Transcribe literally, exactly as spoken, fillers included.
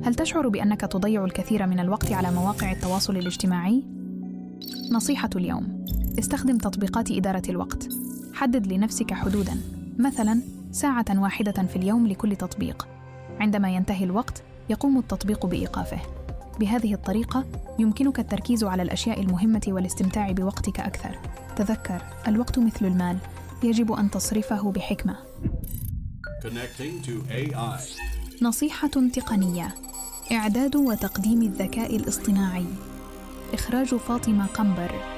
هل تشعر بأنك تضيع الكثير من الوقت على مواقع التواصل الاجتماعي؟ نصيحة اليوم: استخدم تطبيقات إدارة الوقت. حدد لنفسك حدوداً، مثلاً ساعة واحدة في اليوم لكل تطبيق. عندما ينتهي الوقت يقوم التطبيق بإيقافه. بهذه الطريقة يمكنك التركيز على الأشياء المهمة والاستمتاع بوقتك أكثر. تذكر، الوقت مثل المال، يجب أن تصرفه بحكمة. Connecting to إيه آي. نصيحة تقنية: إعداد وتقديم الذكاء الاصطناعي. إخراج فاطمة قنبر.